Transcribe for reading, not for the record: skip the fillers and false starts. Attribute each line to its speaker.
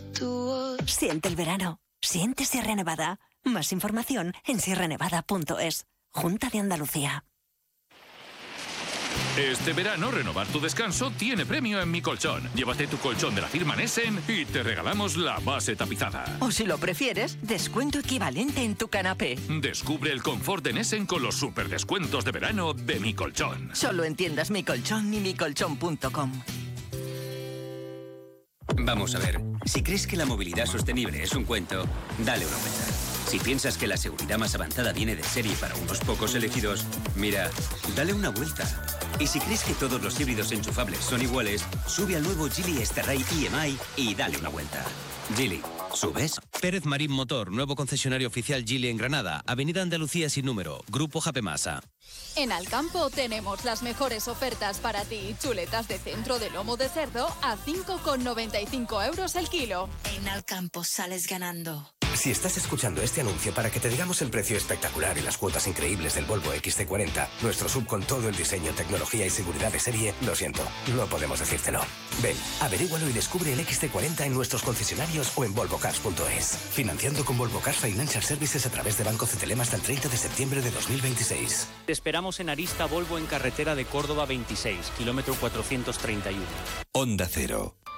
Speaker 1: Siente el verano. Siente Sierra Nevada. Más información en sierranevada.es. Junta de Andalucía.
Speaker 2: Este verano, renovar tu descanso tiene premio en Mi Colchón. Llévate tu colchón de la firma Nessen y te regalamos la base tapizada.
Speaker 3: O si lo prefieres, descuento equivalente en tu canapé.
Speaker 2: Descubre el confort de Nessen con los super descuentos de verano de Mi Colchón.
Speaker 3: Solo en tiendas Mi Colchón y micolchón.com.
Speaker 4: Vamos a ver, si crees que la movilidad sostenible es un cuento, dale una vuelta. Si piensas que la seguridad más avanzada viene de serie para unos pocos elegidos, mira, dale una vuelta. Y si crees que todos los híbridos enchufables son iguales, sube al nuevo Geely Starray EMI y dale una vuelta. Geely, ¿subes?
Speaker 5: Pérez Marín Motor, nuevo concesionario oficial Geely en Granada, Avenida Andalucía sin número, Grupo Japemasa.
Speaker 6: En Alcampo tenemos las mejores ofertas para ti. Chuletas de centro de lomo de cerdo a 5,95 euros el kilo.
Speaker 7: En Alcampo sales ganando.
Speaker 8: Si estás escuchando este anuncio para que te digamos el precio espectacular y las cuotas increíbles del Volvo XC40, nuestro SUV con todo el diseño, tecnología y seguridad de serie, lo siento, no podemos decírtelo. Ven, averígualo y descubre el XC40 en nuestros concesionarios o en volvocars.es. Financiando con Volvo Cars Financial Services a través de Banco CTLM hasta el 30 de septiembre de 2026.
Speaker 9: Te esperamos en Arista Volvo en carretera de Córdoba 26, kilómetro 431.
Speaker 10: Onda Cero.